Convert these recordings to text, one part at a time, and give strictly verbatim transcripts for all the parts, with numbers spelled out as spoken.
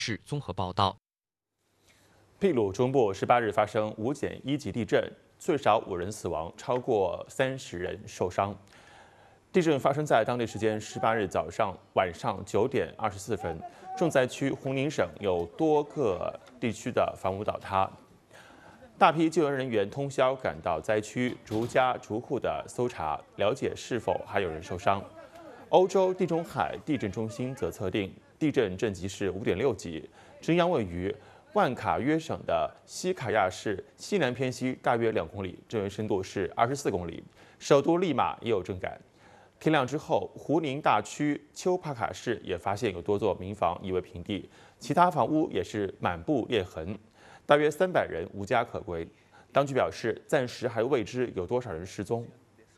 是综合报道。 秘鲁中部十八日发生五点一级地震，最少五人死亡，超过三十人受伤。地震发生在当地时间十八日早上晚上九点二十四分，重灾区胡宁省有多个地区的房屋倒塌。 大批救援人员通宵赶到灾区，逐家逐户的搜查，了解是否还有人受伤。欧洲地中海地震中心则测定地震震级是五点六级，震央位于万卡约省的西卡亚市西南偏西大约两公里，震源深度是二十四公里。首都利马也有震感。天亮之后，胡宁大区丘帕卡市也发现有多座民房夷为平地，其他房屋也是满布裂痕。 大约三百人无家可归，当局表示，暂时还未知有多少人失踪。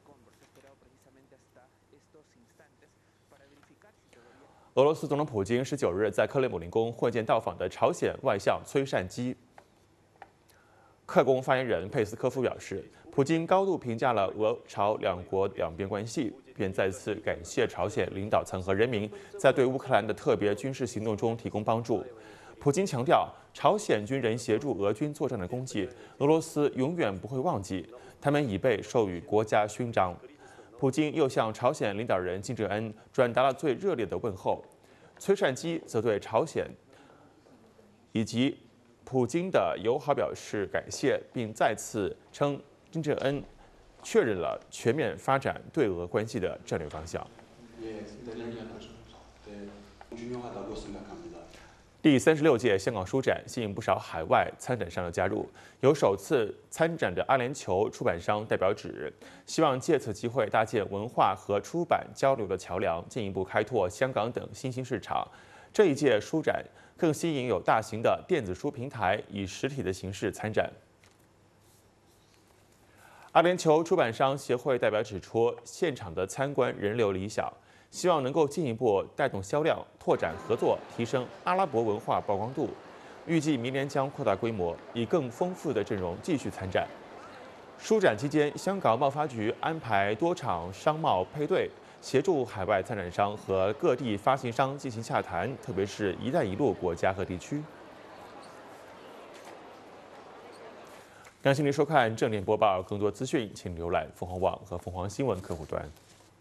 俄罗斯总统普京十九日在克里姆林宫会见到访的朝鲜外相崔善基。克宫发言人佩斯科夫表示，普京高度评价了俄朝两国两边关系，并再次感谢朝鲜领导层和人民在对乌克兰的特别军事行动中提供帮助。 普京强调，朝鲜军人协助俄军作战的功绩，俄罗斯永远不会忘记，他们已被授予国家勋章。普京又向朝鲜领导人金正恩转达了最热烈的问候。崔善基则对朝鲜以及普京的友好表示感谢，并再次称金正恩确认了全面发展对俄关系的战略方向。 第三十六届香港书展吸引不少海外参展商的加入，有首次参展的阿联酋出版商代表指，希望借此机会搭建文化和出版交流的桥梁，进一步开拓香港等新兴市场。这一届书展更吸引有大型的电子书平台以实体的形式参展。阿联酋出版商协会代表指出，现场的参观人流理想。 希望能够进一步带动销量，拓展合作，提升阿拉伯文化曝光度。预计明年将扩大规模，以更丰富的阵容继续参展。书展期间，香港贸发局安排多场商贸配对，协助海外参展商和各地发行商进行洽谈，特别是“一带一路”国家和地区。感谢您收看正点播报，更多资讯请浏览凤凰网和凤凰新闻客户端。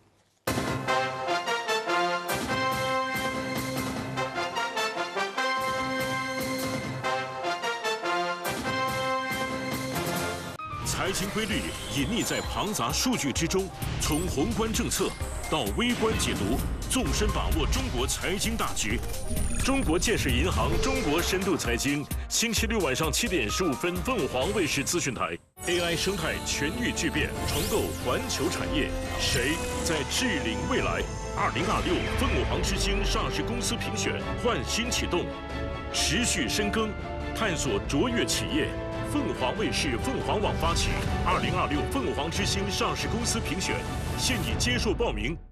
财经规律隐匿在庞杂数据之中，从宏观政策到微观解读，纵深把握中国财经大局。中国建设银行中国深度财经，星期六晚上七点十五分，凤凰卫视资讯台。A I 生态全域巨变，重构环球产业，谁在智领未来？二零二六凤凰之星上市公司评选焕新启动，持续深耕，探索卓越企业。 凤凰卫视、凤凰网发起二零二六凤凰之星上市公司评选，现已接受报名。